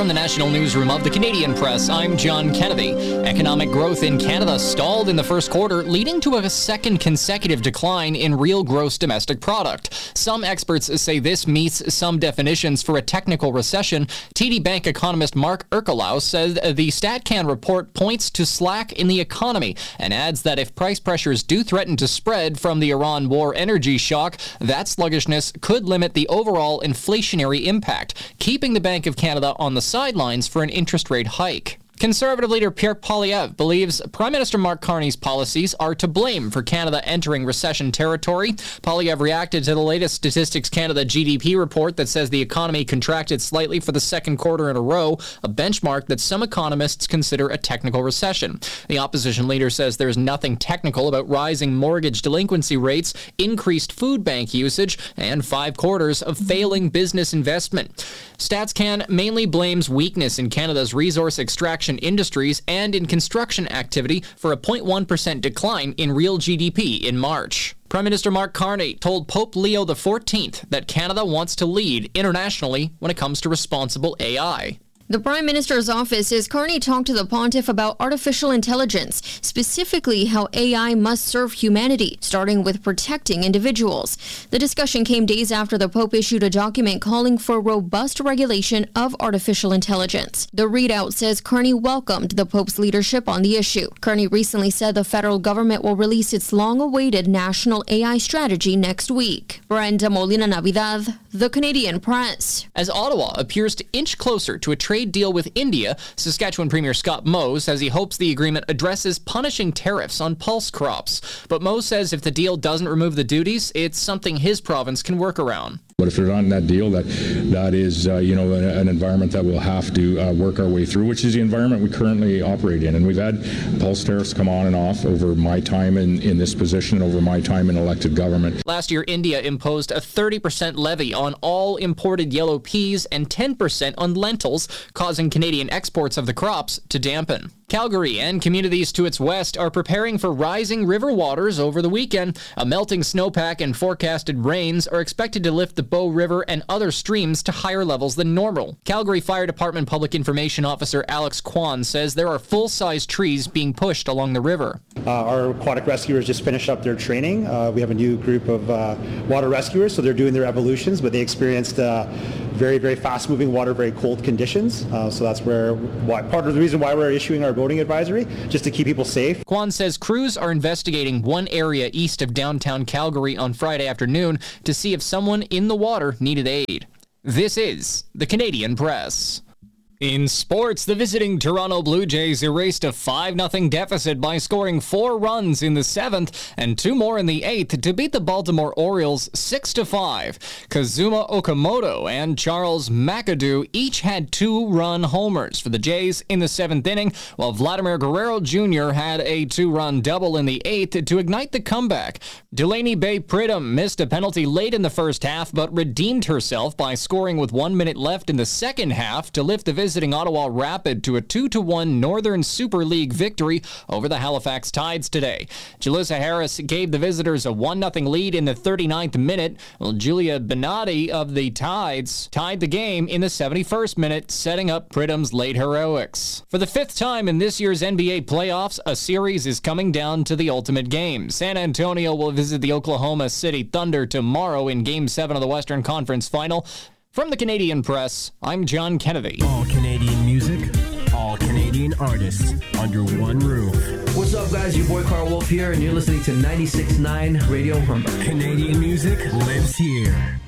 From the National Newsroom of the Canadian Press, I'm John Kennedy. Economic growth in Canada stalled in the first quarter, leading to a second consecutive decline in real gross domestic product. Some experts say this meets some definitions for a technical recession. TD Bank economist Mark Erkelau says the StatCan report points to slack in the economy and adds that if price pressures do threaten to spread from the Iran war energy shock, that sluggishness could limit the overall inflationary impact, keeping the Bank of Canada on the sidelines for an interest rate hike. Conservative leader Pierre Poilievre believes Prime Minister Mark Carney's policies are to blame for Canada entering recession territory. Poilievre reacted to the latest Statistics Canada GDP report that says the economy contracted slightly for the second quarter in a row, a benchmark that some economists consider a technical recession. The opposition leader says there's nothing technical about rising mortgage delinquency rates, increased food bank usage, and 5 quarters of failing business investment. StatsCan mainly blames weakness in Canada's resource extraction industries and in construction activity for a 0.1% decline in real GDP in March. Prime Minister Mark Carney told Pope Leo XIV that Canada wants to lead internationally when it comes to responsible AI. The Prime Minister's office says Carney talked to the pontiff about artificial intelligence, specifically how AI must serve humanity, starting with protecting individuals. The discussion came days after the Pope issued a document calling for robust regulation of artificial intelligence. The readout says Carney welcomed the Pope's leadership on the issue. Carney recently said the federal government will release its long-awaited national AI strategy next week. Brenda Molina Navidad, The Canadian Press. As Ottawa appears to inch closer to a trade deal with India, Saskatchewan Premier Scott Moe says he hopes the agreement addresses punishing tariffs on pulse crops. But Moe says if the deal doesn't remove the duties, it's something his province can work around. But if they're not in that deal, that is, an environment that we'll have to work our way through, which is the environment we currently operate in. And we've had pulse tariffs come on and off over my time in this position, over my time in elected government. Last year, India imposed a 30% levy on all imported yellow peas and 10% on lentils, causing Canadian exports of the crops to dampen. Calgary and communities to its west are preparing for rising river waters over the weekend. A melting snowpack and forecasted rains are expected to lift the Bow River and other streams to higher levels than normal. Calgary Fire Department Public Information Officer Alex Kwan says there are full-size trees being pushed along the river. Our aquatic rescuers just finished up their training. We have a new group of water rescuers, so they're doing their evolutions, but they experienced very, very fast-moving water, very cold conditions. So that's part of the reason why we're issuing our boating advisory, just to keep people safe. Kwan says crews are investigating one area east of downtown Calgary on Friday afternoon to see if someone in the water needed aid. This is the Canadian Press. In sports, the visiting Toronto Blue Jays erased a 5-0 deficit by scoring 4 runs in the 7th and 2 more in the 8th to beat the Baltimore Orioles 6-5. Kazuma Okamoto and Charles McAdoo each had 2-run homers for the Jays in the 7th inning, while Vladimir Guerrero Jr. had a 2-run double in the 8th to ignite the comeback. Delaney Bay Pridham missed a penalty late in the first half, but redeemed herself by scoring with 1 minute left in the second half to lift the visiting Ottawa Rapid to a 2-1 Northern Super League victory over the Halifax Tides today. Jalissa Harris gave the visitors a 1-0 lead in the 39th minute, while Julia Benatti of the Tides tied the game in the 71st minute, setting up Pridham's late heroics. For the 5th time in this year's NBA playoffs, a series is coming down to the ultimate game. San Antonio will visit the Oklahoma City Thunder tomorrow in Game 7 of the Western Conference Final. From the Canadian Press, I'm John Kennedy. All Canadian music, all Canadian artists, under one roof. What's up, guys? Your boy Carl Wolf here, and you're listening to 96.9 Radio Humber. Canadian music lives here.